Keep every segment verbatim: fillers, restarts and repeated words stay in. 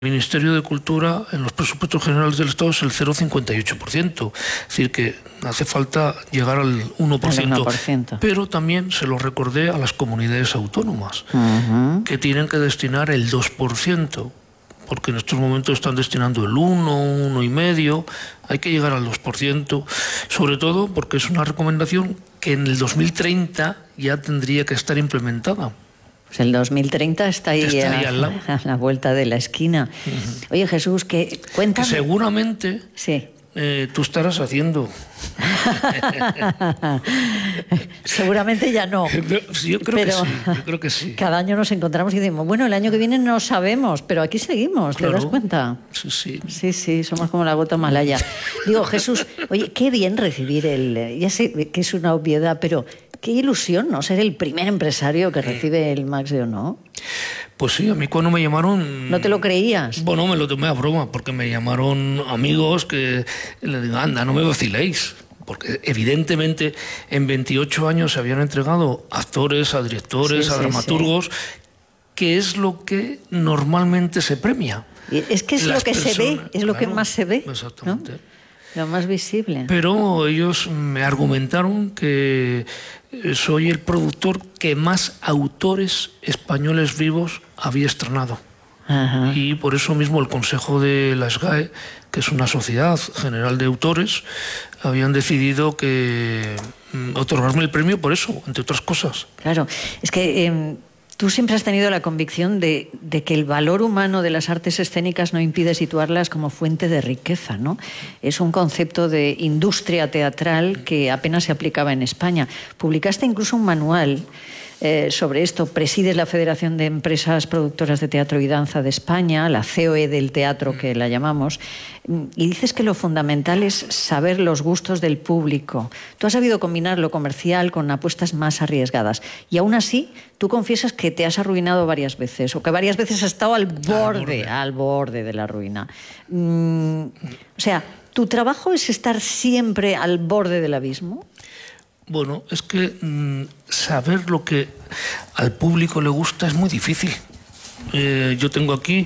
Ministerio de Cultura en los presupuestos generales del Estado es el cero coma cincuenta y ocho por ciento, es decir que hace falta llegar al uno por ciento, uno por ciento. Pero también se lo recordé a las comunidades autónomas, uh-huh. que tienen que destinar el dos por ciento, porque en estos momentos están destinando el uno, uno y medio, hay que llegar al dos por ciento, sobre todo porque es una recomendación que en el dos mil treinta ya tendría que estar implementada. Pues el dos mil treinta está ahí, está ahí a, al lado. a la vuelta de la esquina. Uh-huh. Oye, Jesús, que cuéntame. Que seguramente sí. eh, tú estarás haciendo. Seguramente ya no. Yo creo pero que sí, yo creo que sí. Cada año nos encontramos y decimos, bueno, el año que viene no sabemos, pero aquí seguimos, claro. ¿te das cuenta? Sí, sí. Sí, sí, somos como la gota malaya. Digo, Jesús, oye, qué bien recibir el... Ya sé que es una obviedad, pero qué ilusión, ¿no? Ser el primer empresario que recibe el Max de Honor. Pues sí, a mí cuando me llamaron... ¿No te lo creías? Bueno, me lo tomé a broma, porque me llamaron amigos que le digo, anda, no me vaciléis. Porque evidentemente en veintiocho años se habían entregado actores, a directores, sí, a sí, dramaturgos, sí. que es lo que normalmente se premia. Es que es Las lo que personas, se ve, es lo claro, que más se ve. Exactamente. ¿No? Lo más visible. Pero ellos me argumentaron que soy el productor que más autores españoles vivos había estrenado. Ajá. Y por eso mismo el Consejo de la S G A E, que es una sociedad general de autores, habían decidido que otorgarme el premio por eso, entre otras cosas. Claro, es que... Eh... Tú siempre has tenido la convicción de, de que el valor humano de las artes escénicas no impide situarlas como fuente de riqueza, ¿no? Es un concepto de industria teatral que apenas se aplicaba en España. Publicaste incluso un manual eh, sobre esto. Presides la Federación de Empresas Productoras de Teatro y Danza de España, la C O E del teatro que la llamamos, y dices que lo fundamental es saber los gustos del público. Tú has sabido combinar lo comercial con apuestas más arriesgadas y aún así tú confiesas que te has arruinado varias veces o que varias veces has estado al borde, al borde, al borde de la ruina. Mm, o sea, ¿tu trabajo es estar siempre al borde del abismo? Bueno, es que mmm, saber lo que al público le gusta es muy difícil. Eh, yo tengo aquí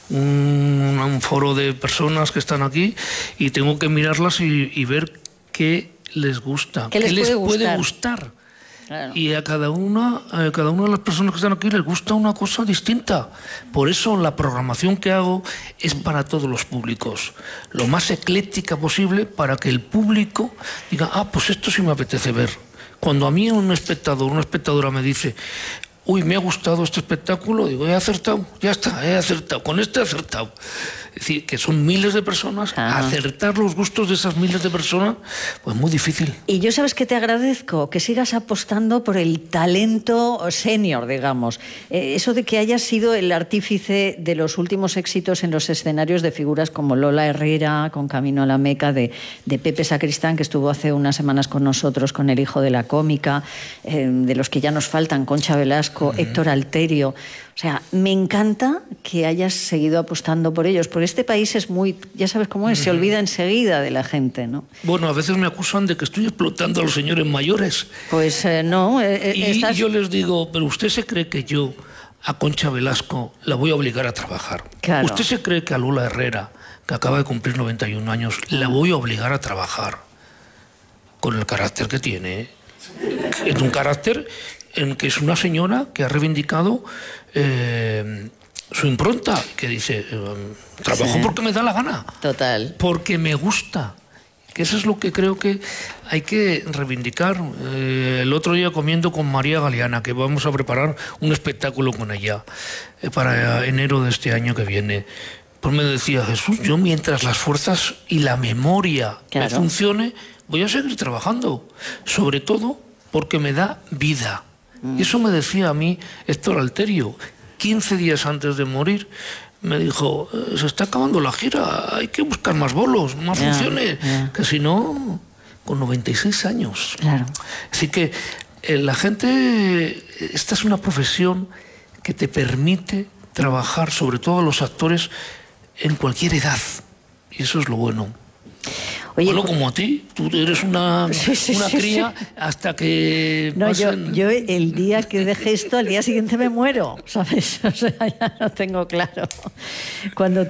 un, un foro de personas que están aquí y tengo que mirarlas y, y ver qué les gusta, qué les, qué les puede, puede gustar. gustar. Claro. Y a cada una, a cada una de las personas que están aquí les gusta una cosa distinta. Por eso la programación que hago es para todos los públicos, lo más ecléctica posible para que el público diga, ah, pues esto sí me apetece ver. Cuando a mí un espectador, una espectadora me dice, uy, me ha gustado este espectáculo, digo, he acertado, ya está, he acertado, con este he acertado. Es decir, que son miles de personas, ah. acertar los gustos de esas miles de personas, pues muy difícil. Y yo, ¿sabes qué te agradezco? Que sigas apostando por el talento senior, digamos. Eh, eso de que hayas sido el artífice de los últimos éxitos en los escenarios de figuras como Lola Herrera, con Camino a la Meca, de, de Pepe Sacristán, que estuvo hace unas semanas con nosotros, con El hijo de la cómica, eh, de los que ya nos faltan, Concha Velasco, uh-huh. Héctor Alterio. O sea, me encanta que hayas seguido apostando por ellos, porque este país es muy, ya sabes cómo es, se olvida enseguida de la gente, ¿no? Bueno, a veces me acusan de que estoy explotando a los señores mayores. Pues eh, no. Eh, y estás... yo les digo, pero usted se cree que yo a Concha Velasco la voy a obligar a trabajar. Claro. Usted se cree que a Lola Herrera, que acaba de cumplir noventa y un años, la voy a obligar a trabajar con el carácter que tiene. Es un carácter en que es una señora que ha reivindicado eh, su impronta, que dice, eh, trabajo sí. porque me da la gana. Total. Porque me gusta. Que eso es lo que creo que hay que reivindicar. Eh, el otro día comiendo con María Galeana, que vamos a preparar un espectáculo con ella eh, para enero de este año que viene. Pues me decía, Jesús, yo mientras las fuerzas y la memoria claro. me funcione, voy a seguir trabajando. Sobre todo porque me da vida. Y eso me decía a mí Héctor Alterio, quince días antes de morir, me dijo, se está acabando la gira, hay que buscar más bolos, más yeah, funciones, yeah. que si no, con noventa y seis años. Claro. Así que eh, la gente, esta es una profesión que te permite trabajar, sobre todo los actores, en cualquier edad, y eso es lo bueno. Oye, bueno, como a ti, tú eres una, sí, sí, una sí, cría sí. hasta que... No, yo, pasen... yo el día que deje esto, al día siguiente me muero, ¿sabes? O sea, ya lo tengo claro. Cuando